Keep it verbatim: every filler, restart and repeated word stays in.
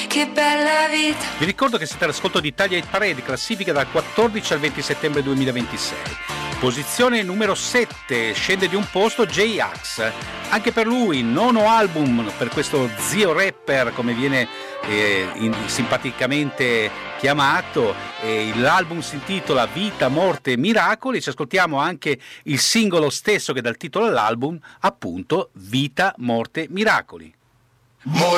che bella vita. Vi ricordo che siete all'ascolto di Italia Hit Parade, classifica dal quattordici al venti settembre duemilaventisei. Posizione numero sette, scende di un posto J-Ax, anche per lui nono album per questo zio rapper, come viene eh, in, simpaticamente chiamato. Eh, l'album si intitola Vita, Morte, Miracoli. Ci ascoltiamo anche il singolo stesso che dà il titolo all'album, appunto Vita, Morte, Miracoli. Morire